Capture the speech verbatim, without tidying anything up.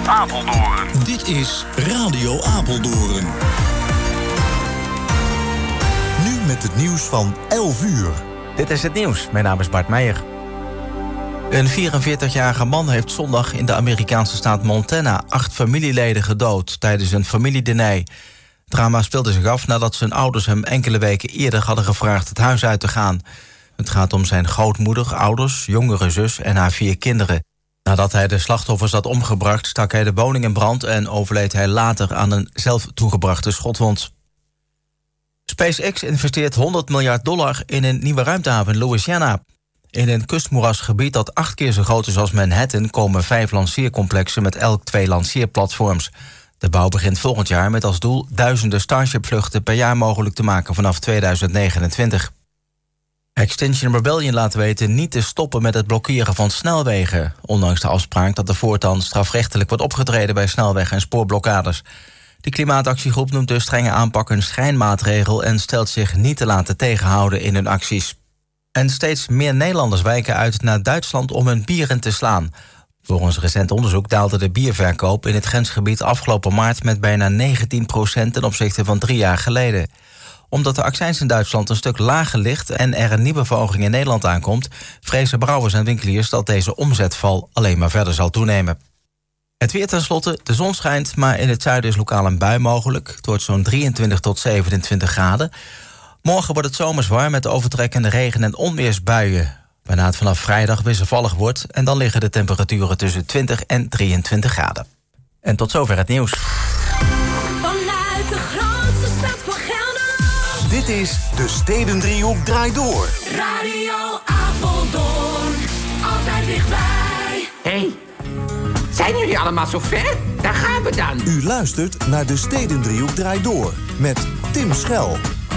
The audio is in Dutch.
Apeldoorn. Dit is Radio Apeldoorn. Nu met het nieuws van elf uur. Dit is het nieuws. Mijn naam is Bart Meijer. Een vierenveertigjarige man heeft zondag in de Amerikaanse staat Montana acht familieleden gedood tijdens een familiediner. Het drama speelde zich af nadat zijn ouders hem enkele weken eerder hadden gevraagd het huis uit te gaan. Het gaat om zijn grootmoeder, ouders, jongere zus en haar vier kinderen. Nadat hij de slachtoffers had omgebracht, stak hij de woning in brand en overleed hij later aan een zelf toegebrachte schotwond. SpaceX investeert honderd miljard dollar in een nieuwe ruimtehaven in Louisiana. In een kustmoerasgebied dat acht keer zo groot is als Manhattan komen vijf lanceercomplexen met elk twee lanceerplatforms. De bouw begint volgend jaar met als doel duizenden Starship-vluchten per jaar mogelijk te maken vanaf tweeduizend negenentwintig. Extinction Rebellion laat weten niet te stoppen met het blokkeren van snelwegen, ondanks de afspraak dat er voortaan strafrechtelijk wordt opgetreden bij snelweg- en spoorblokkades. De klimaatactiegroep noemt de strenge aanpak een schijnmaatregel en stelt zich niet te laten tegenhouden in hun acties. En steeds meer Nederlanders wijken uit naar Duitsland om hun bieren te slaan. Volgens recent onderzoek daalde de bierverkoop in het grensgebied afgelopen maart met bijna negentien procent ten opzichte van drie jaar geleden. Omdat de accijns in Duitsland een stuk lager ligt en er een nieuwe verhoging in Nederland aankomt, vrezen brouwers en winkeliers dat deze omzetval alleen maar verder zal toenemen. Het weer tenslotte, de zon schijnt, maar in het zuiden is lokaal een bui mogelijk. Het wordt zo'n drieëntwintig tot zevenentwintig graden. Morgen wordt het zomers warm met overtrekkende regen- en onweersbuien, waarna het vanaf vrijdag wisselvallig wordt en dan liggen de temperaturen tussen twintig en drieëntwintig graden. En tot zover het nieuws. Vanuit de grootste stad van Gelderland. Dit is de Stedendriehoek draait door. Radio Apeldoorn, altijd dichtbij. Hey, zijn jullie allemaal zo ver? Daar gaan we dan. U luistert naar de Stedendriehoek draait door met Tim Schel.